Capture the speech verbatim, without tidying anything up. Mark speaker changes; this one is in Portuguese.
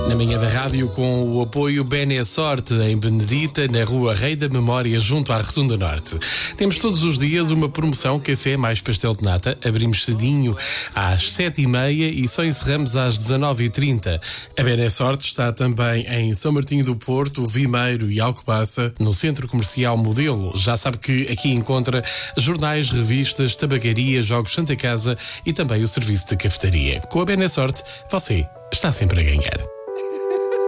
Speaker 1: Na manhã da rádio, com o apoio Bene Sorte, em Benedita, na rua Rei da Memória, junto à Rotunda Norte. Temos todos os dias uma promoção café mais pastel de nata. Abrimos cedinho às sete e meia e só encerramos às dezanove e trinta. A Bene Sorte está também em São Martinho do Porto, Vimeiro e Alcobaça, no Centro Comercial Modelo. Já sabe que aqui encontra jornais, revistas, tabacaria, jogos Santa Casa e também o serviço de cafetaria. Com a Bene Sorte, você está sempre a ganhar.